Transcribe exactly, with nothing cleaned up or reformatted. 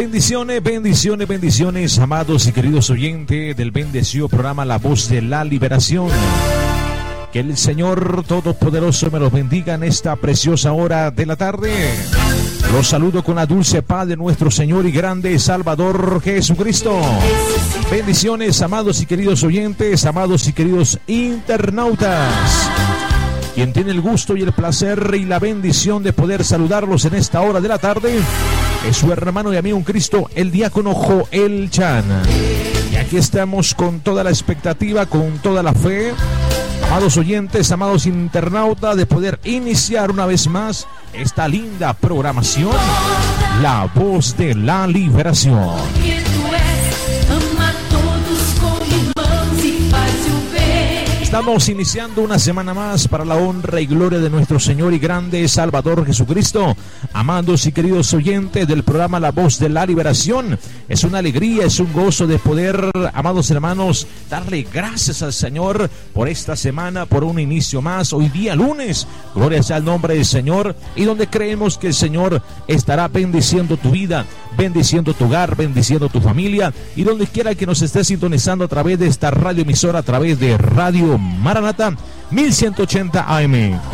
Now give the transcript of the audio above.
Bendiciones, bendiciones, bendiciones, amados y queridos oyentes del bendecido programa La Voz de la Liberación. Que el Señor Todopoderoso me los bendiga en esta preciosa hora de la tarde. Los saludo con la dulce paz de nuestro Señor y grande Salvador Jesucristo. Bendiciones, amados y queridos oyentes, amados y queridos internautas. Quien tiene el gusto y el placer y la bendición de poder saludarlos en esta hora de la tarde es su hermano y amigo en Cristo, el diácono Joel Chan. Y aquí estamos con toda la expectativa, con toda la fe, amados oyentes, amados internautas, de poder iniciar una vez más esta linda programación, La Voz de la Liberación. Estamos iniciando una semana más para la honra y gloria de nuestro Señor y grande Salvador Jesucristo. Amados y queridos oyentes del programa La Voz de la Liberación, es una alegría, es un gozo de poder, amados hermanos, darle gracias al Señor por esta semana, por un inicio más. Hoy día lunes, gloria sea al nombre del Señor, y donde creemos que el Señor estará bendiciendo tu vida, bendiciendo tu hogar, bendiciendo tu familia, y donde quiera que nos estés sintonizando a través de esta radioemisora, a través de Radio Maranata mil ciento ochenta A M.